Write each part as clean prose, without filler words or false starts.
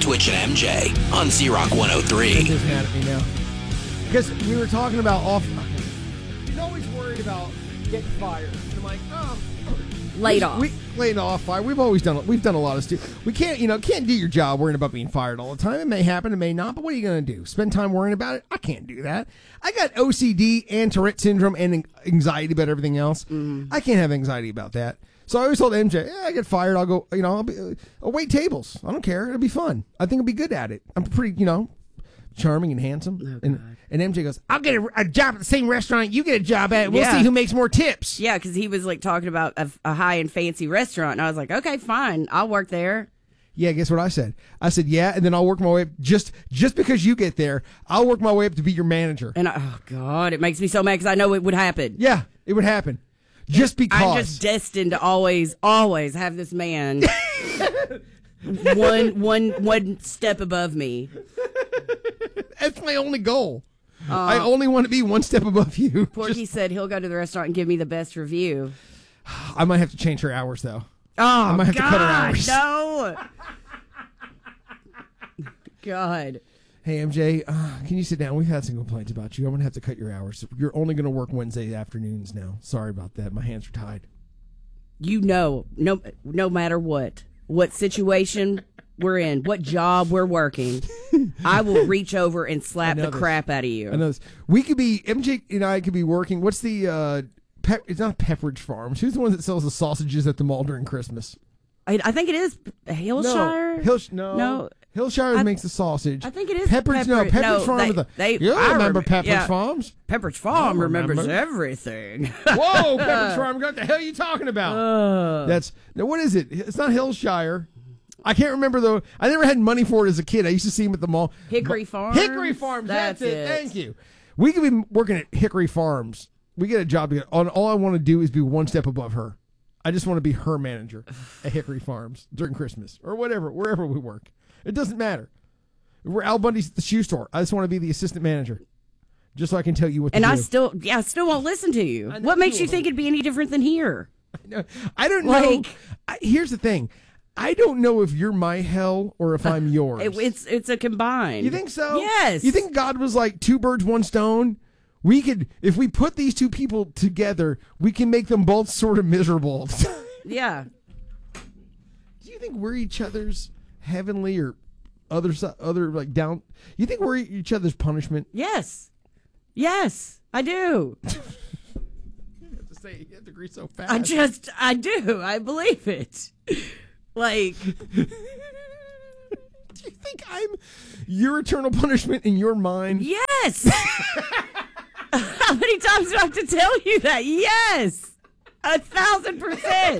Twitch and MJ on Z-Rock That 103. just mad at me now. Because we were talking about He's always worried about getting fired. And I'm like, Laid off. Laid off, fired. We've done a lot of stuff. We can't do your job worrying about being fired all the time. It may happen, it may not, but what are you going to do? Spend time worrying about it? I can't do that. I got OCD and Tourette syndrome and anxiety about everything else. I can't have anxiety about that. So I always told MJ, I get fired, I'll go, I'll wait tables. I don't care. It'll be fun. I think I'll be good at it. I'm pretty, charming and handsome. And MJ goes, I'll get a job at the same restaurant you get a job at. We'll see who makes more tips. Yeah, because he was like talking about a high and fancy restaurant, and I was like, okay, fine, I'll work there. Yeah, guess what I said? I said, yeah, and then I'll work my way up. Just because you get there, I'll work my way up to be your manager. And oh God, it makes me so mad because I know it would happen. Yeah, it would happen. Just because. I'm just destined to always have this man one step above me. That's my only goal. I only want to be one step above you. Porky said he'll go to the restaurant and give me the best review. I might have to change her hours, though. Oh, I might have to cut her hours. No. God. Hey, MJ, can you sit down? We've had some complaints about you. I'm going to have to cut your hours. You're only going to work Wednesday afternoons now. Sorry about that. My hands are tied. No matter what situation we're in, what job we're working, I will reach over and slap the crap out of you. I know this. We could be, MJ and I could be working, what's the, it's not Pepperidge Farms. Who's the one that sells the sausages at the mall during Christmas? I think it is Hillshire. No. Hillshire makes the sausage. I think it is Pepperidge. No, Pepperidge Farm. I remember Pepperidge Farms. Pepperidge Farm remembers everything. Whoa, Pepperidge Farm! What the hell are you talking about? What is it? It's not Hillshire. I can't remember though. I never had money for it as a kid. I used to see them at the mall. Hickory Farms. Hickory Farms. That's it. Thank you. We could be working at Hickory Farms. We get a job together. All I want to do is be one step above her. I just want to be her manager at Hickory Farms during Christmas or whatever, wherever we work. It doesn't matter. We're Al Bundy's at the shoe store. I just want to be the assistant manager, just so I can tell you what to do. And I still won't listen to you. What makes you think it'd be any different than here? I don't know. Here's the thing. I don't know if you're my hell or if I'm yours. It's a combined. You think so? Yes. You think God was like two birds, one stone? We could, if we put these two people together, we can make them both sort of miserable. Yeah. Do you think we're each other's heavenly or other like down? You think we're each other's punishment? Yes, I do. You have to say you have to agree so fast. I do. I believe it. Like, do you think I'm your eternal punishment in your mind? Yes. How many times do I have to tell you that? Yes, 1,000%.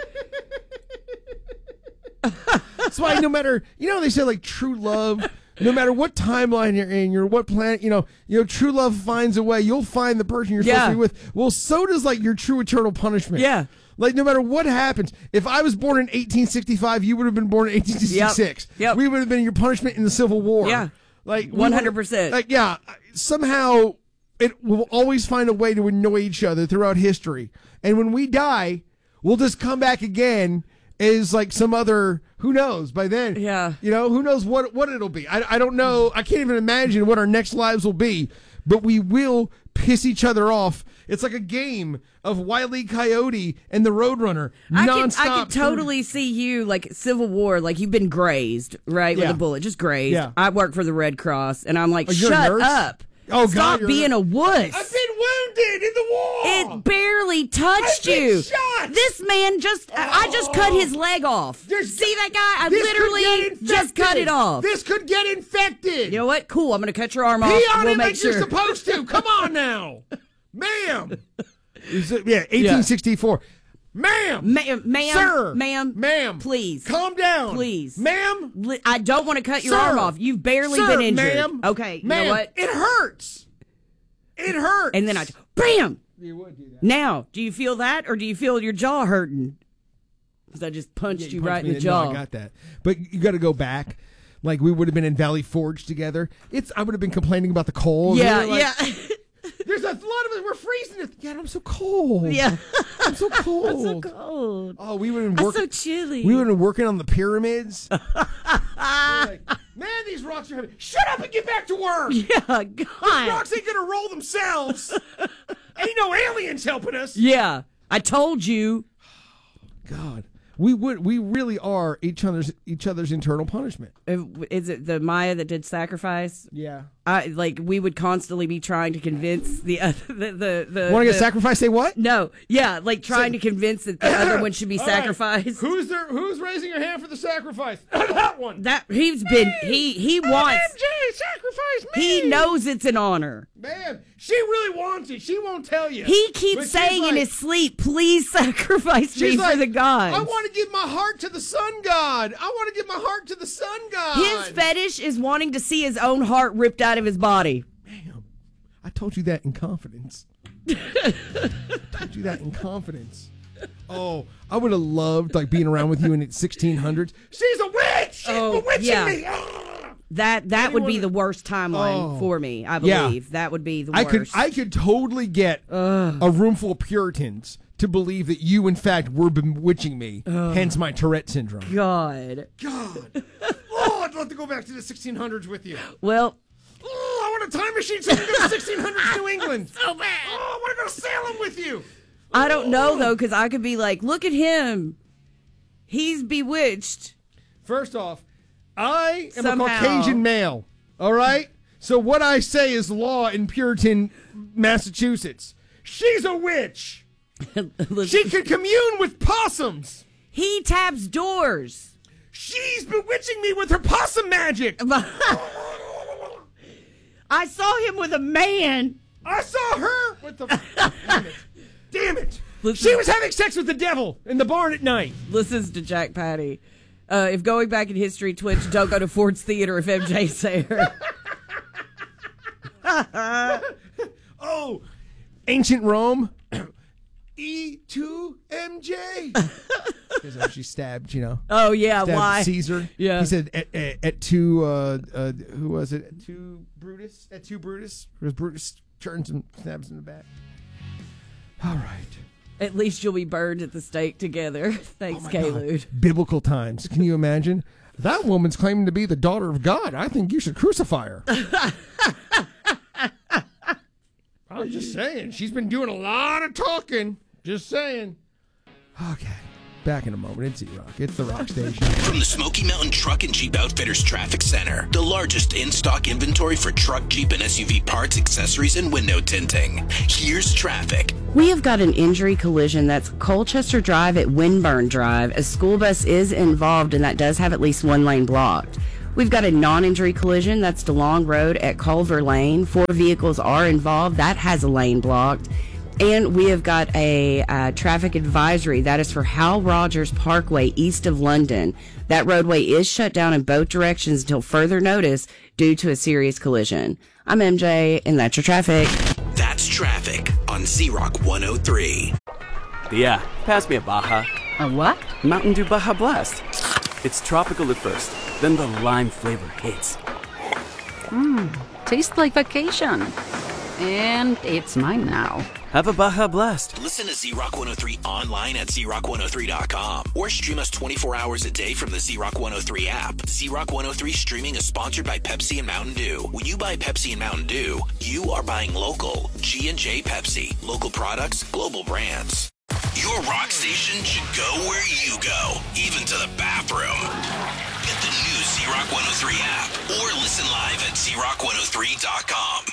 That's why no matter, they say like true love, no matter what timeline you're in, what planet, true love finds a way. You'll find the person you're supposed to be with. Well, so does like your true eternal punishment. Yeah. Like no matter what happens, if I was born in 1865, you would have been born in 1866. Yep. We would have been your punishment in the Civil War. Yeah. Like 100%. Like somehow it will always find a way to annoy each other throughout history. And when we die, we'll just come back again as like some other, who knows by then. Yeah. Who knows what it'll be. I don't know. I can't even imagine what our next lives will be, but we will piss each other off. It's like a game of Wile E. Coyote and the Roadrunner nonstop. I can totally see you like Civil War, like you've been grazed, right, with a bullet, just grazed. Yeah. I work for the Red Cross, and I'm like, you're a shut nurse? up. Oh, Stop God, being a wuss. I've been wounded in the war. It barely touched you. Shot. This man I just cut his leg off. See that guy? I literally just cut it off. This could get infected. You know what? Cool. I'm going to cut your arm off. Pee on we'll it make like sure. you're supposed to. Come on now. Ma'am. 1864. Ma'am. Ma'am. Sir. Ma'am. Please. Calm down. Please. Ma'am. I don't want to cut your Sir. arm off. You've barely Sir, been injured. ma'am. Okay. You Ma'am. know what? It hurts. It hurts. And then BAM! You would do that. Now, do you feel that or do you feel your jaw hurting? Because I just punched you right in the jaw. No, I got that. But you got to go back. Like we would have been in Valley Forge together. I would have been complaining about the cold. Yeah. There's a lot of us. We're freezing. God, I'm so cold. Yeah. I'm so cold. I'm so cold. Oh, we would have been working. I'm so chilly. We would have been working on the pyramids. Like, man, these rocks are heavy. Shut up and get back to work. Yeah, God. These rocks ain't gonna roll themselves. Ain't no aliens helping us. Yeah, I told you. God, we really are each other's internal punishment. Is it the Maya that did Sacrifice? Yeah. We would constantly be trying to convince the Want to get sacrificed? Say what? No, yeah, trying to convince that the other one should be All right. sacrificed. Who's raising your hand for the sacrifice? That one. That he wants. MJ, sacrifice me. He knows it's an honor. Man, she really wants it. She won't tell you. He But keeps she's saying in like- his sleep, "Please sacrifice me she's for like, the gods." I want to give my heart to the sun god. I want to give my heart to the sun god. His fetish is wanting to see his own heart ripped out of his body. Damn. I told you that in confidence. I told you that in confidence. Oh, I would have loved being around with you in the 1600s. She's a witch. She's bewitching me. That would be the worst timeline for me. I believe that would be the worst. I could totally get a room full of Puritans to believe that you, in fact, were bewitching me. Hence my Tourette syndrome. God. Oh, I'd love to go back to the 1600s with you. Well. Oh, I want a time machine so I can go to 1600s New England. So bad. Oh, I want to go to Salem with you. I don't know, though, because I could be like, look at him. He's bewitched. First off, I am Somehow. a Caucasian male, all right? So what I say is law in Puritan Massachusetts. She's a witch. She can commune with possums. He taps doors. She's bewitching me with her possum magic. I saw him with a man. I saw her with the... Damn it. Listen. She was having sex with the devil in the barn at night. Listens to Jack Patty. If going back in history, Twitch, don't go to Ford's Theater if MJ's there. Oh, ancient Rome. E2MJ. Because she stabbed, Oh, yeah, stabbed why? Caesar. Yeah. He said at two, who was it? At two Brutus? At two Brutus? Because Brutus turns and stabs in the back. All right. At least you'll be burned at the stake together. Thanks, Kalude. Biblical times. Can you imagine? That woman's claiming to be the daughter of God. I think you should crucify her. I'm just saying. She's been doing a lot of talking. Just saying. Okay. Back in a moment. It's E-Rock. It's the Rock Station. From the Smoky Mountain Truck and Jeep Outfitters Traffic Center, the largest in-stock inventory for truck, Jeep, and SUV parts, accessories, and window tinting. Here's traffic. We have got an injury collision that's Colchester Drive at Winburn Drive. A school bus is involved, and that does have at least one lane blocked. We've got a non-injury collision that's DeLong Road at Culver Lane. 4 vehicles are involved. That has a lane blocked. And we have got a traffic advisory that is for Hal Rogers Parkway east of London. That roadway is shut down in both directions until further notice due to a serious collision. I'm MJ, and that's your traffic. That's traffic on Z-Rock 103. Yeah, pass me a Baja. A what? Mountain Dew Baja Blast. It's tropical at first, then the lime flavor hits. Tastes like vacation. And it's mine now. Have a Baja Blast. Listen to Z-Rock 103 online at ZRock103.com or stream us 24 hours a day from the Z-Rock 103 app. Z-Rock 103 streaming is sponsored by Pepsi and Mountain Dew. When you buy Pepsi and Mountain Dew, you are buying local. G&J Pepsi. Local products, global brands. Your rock station should go where you go, even to the bathroom. Get the new Z-Rock 103 app or listen live at ZRock103.com.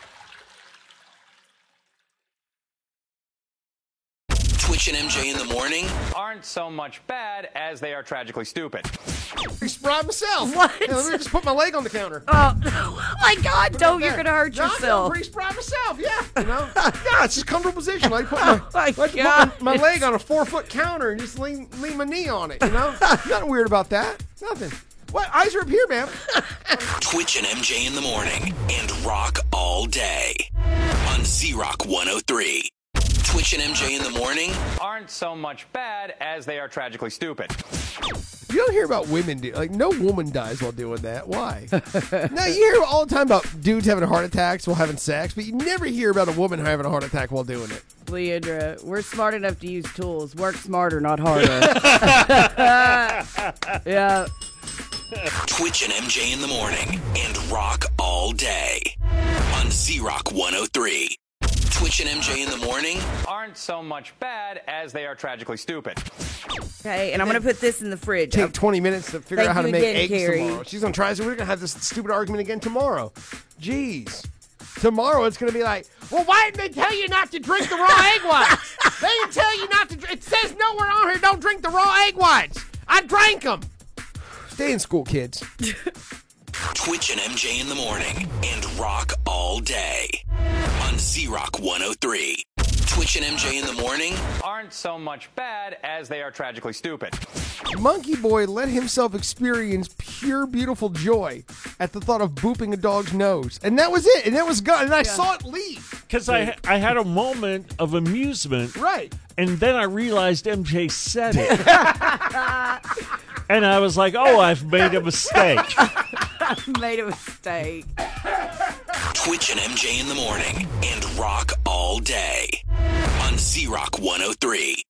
Twitch and MJ in the morning aren't so much bad as they are tragically stupid. Sprite myself. What? Yeah, let me just put my leg on the counter. Oh my God, don't, you're going to hurt No, I'm yourself. pretty spry myself, yeah. Yeah, it's just a comfortable position. Like put my put God. my leg on a 4-foot counter and just lean my knee on it, Nothing weird about that. Nothing. What? Eyes are up here, man. Twitch and MJ in the morning and rock all day on Z-Rock 103. Twitch and MJ in the morning Aren't so much bad as they are tragically stupid. You don't hear about women no woman dies while doing that. Why? No, you hear all the time about dudes having heart attacks while having sex, but you never hear about a woman having a heart attack while doing it. Leandra, we're smart enough to use tools. Work smarter, not harder. Yeah. Twitch and MJ in the morning and rock all day on Z-Rock 103. Twitch and MJ in the morning Aren't so much bad as they are tragically stupid. Okay, and I'm going to put this in the fridge. Take 20 minutes to figure Thank out how to you make again, eggs Carrie. tomorrow. She's going to try. So we're going to have this stupid argument again tomorrow. Jeez. Tomorrow it's going to be like, well, why didn't they tell you not to drink the raw egg whites? They didn't tell you not to drink. It says nowhere on here, don't drink the raw egg whites. I drank them. Stay in school, kids. Twitch and MJ in the morning and rock all day on Z-Rock 103. Twitch and MJ in the morning Aren't so much bad as they are tragically stupid. Monkey Boy let himself experience pure, beautiful joy at the thought of booping a dog's nose. And that was it. And that was gone. And I saw it leave. Because I had a moment of amusement. Right. And then I realized MJ said it. And I was like, oh, I've made a mistake. Made a mistake. Twitch and MJ in the morning and rock all day on Z-Rock 103.